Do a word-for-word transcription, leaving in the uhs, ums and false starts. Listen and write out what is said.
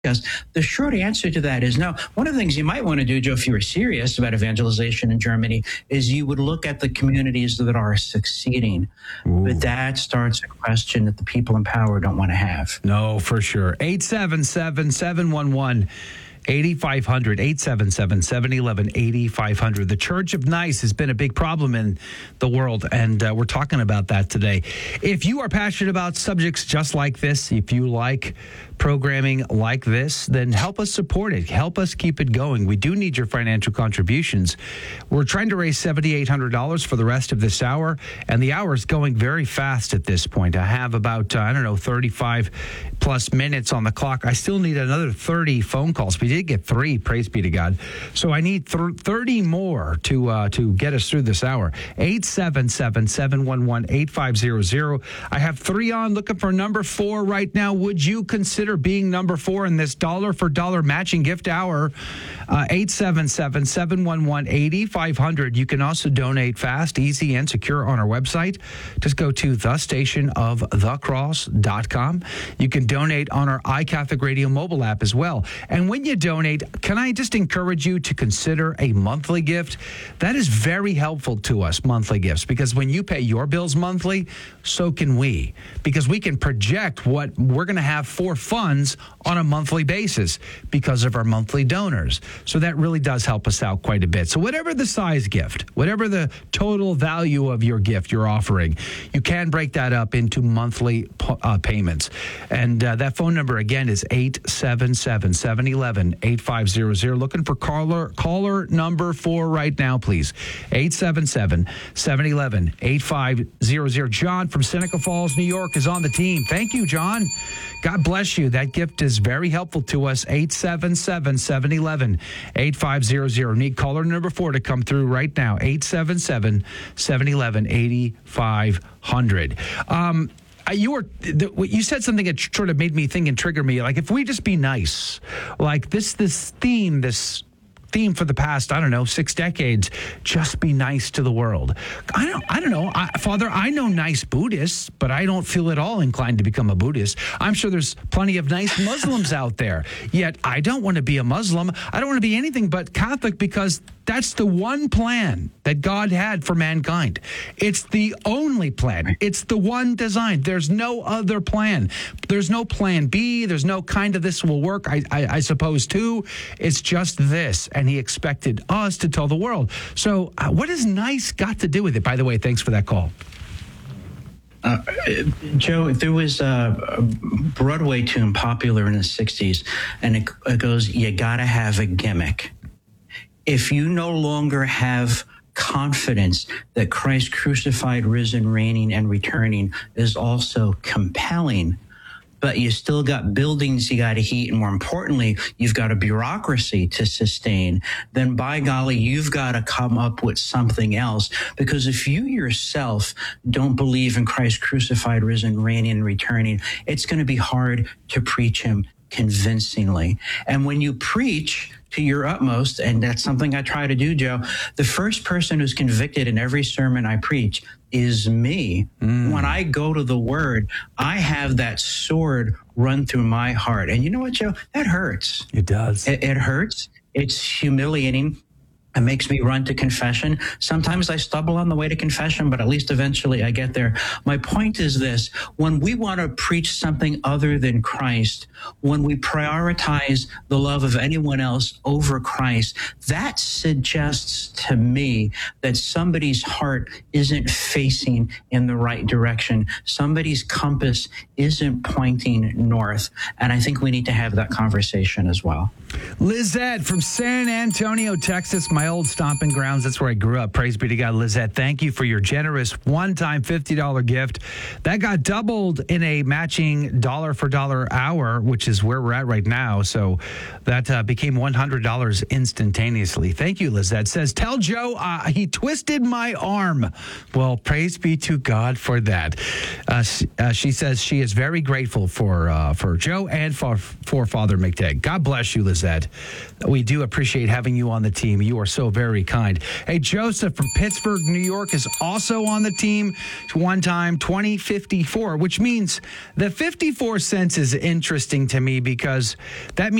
Because the short answer to that is no. One of the things you might want to do, Joe, if you were serious about evangelization in Germany, is you would look at the communities that are succeeding. Ooh. But that starts a question that the people in power don't want to have. No, for sure. eight seven seven, seven one one, eight five zero zero, eight seven seven, seven one one, eight five zero zero. The Church of Nice has been a big problem in the world, and uh, we're talking about that today. If you are passionate about subjects just like this, if you like programming like this, then help us support it. Help us keep it going. We do need your financial contributions. We're trying to raise seven thousand eight hundred dollars for the rest of this hour, and the hour is going very fast at this point. I have about, uh, I don't know, thirty-five plus minutes on the clock. I still need another thirty phone calls. We did get three, praise be to God. So I need th- thirty more to uh, to get us through this hour. eight seven seven, seven one one, eight five zero zero. I have three on, looking for number four right now. Would you consider being number four in this dollar for dollar matching gift hour? Uh, eight seven seven, seven one one, eight five zero zero. You can also donate fast, easy, and secure on our website. Just go to the station of the cross dot com. You can donate on our iCatholic Radio mobile app as well. And when you donate, can I just encourage you to consider a monthly gift? That is very helpful to us, monthly gifts, because when you pay your bills monthly, so can we, because we can project what we're going to have for funds on a monthly basis because of our monthly donors. So that really does help us out quite a bit. So whatever the size gift, whatever the total value of your gift you're offering, you can break that up into monthly uh, payments. And uh, that phone number again is eight seven seven, seven one one, eight five zero zero. Looking for caller caller number four right now, please. eight seven seven, seven one one, eight five zero zero. John from Seneca Falls, New York is on the team. Thank you, John. God bless you. That gift is very helpful to us. eight seven seven, seven one one, eight five zero zero. Need caller number four to come through right now. eight seven seven, seven one one, eight five zero zero. Um, You were you said something that sort of made me think and trigger me. Like, if we just be nice, like this this theme, this theme for the past, I don't know, six decades, just be nice to the world. I don't, I don't know, I, Father, I know nice Buddhists, but I don't feel at all inclined to become a Buddhist. I'm sure there's plenty of nice Muslims out there, yet I don't want to be a Muslim. I don't want to be anything but Catholic, because that's the one plan that God had for mankind. It's the only plan. It's the one design. There's no other plan. There's no plan B. There's no kind of this will work, I, I, I suppose, too. It's just this. And he expected us to tell the world. So uh, what has nice got to do with it? By the way, thanks for that call. Uh, Joe, there was a, a Broadway tune popular in the sixties, and it, it goes, you gotta have a gimmick. If you no longer have confidence that Christ crucified, risen, reigning, and returning is also compelling, but you still got buildings you got to heat, and more importantly, you've got a bureaucracy to sustain, then by golly, you've got to come up with something else. Because if you yourself don't believe in Christ crucified, risen, reigning, and returning, it's going to be hard to preach him convincingly. And when you preach to your utmost, and that's something I try to do, Joe, the first person who's convicted in every sermon I preach is me. Mm. When I go to the Word, I have that sword run through my heart. And you know what, Joe? That hurts. It does. It, it hurts. It's humiliating. It makes me run to confession. Sometimes I stumble on the way to confession, but at least eventually I get there. My point is this: when we want to preach something other than Christ, when we prioritize the love of anyone else over Christ, that suggests to me that somebody's heart isn't facing in the right direction. Somebody's compass isn't pointing north. And I think we need to have that conversation as well. Lizette from San Antonio, Texas, my old stomping grounds. That's where I grew up. Praise be to God. Lizette, thank you for your generous one-time fifty dollars gift. That got doubled in a matching dollar-for-dollar hour, which is where we're at right now. So that uh, became one hundred dollars instantaneously. Thank you, Lizette. Says, tell Joe uh, he twisted my arm. Well, praise be to God for that. Uh, uh, she says she is very grateful for uh, for Joe and for, for Father McTagg. God bless you, Lizette. We do appreciate having you on the team. You are so very kind. Hey, Joseph from Pittsburgh, New York is also on the team. One time, twenty fifty-four, which means the fifty-four cents is interesting to me because that means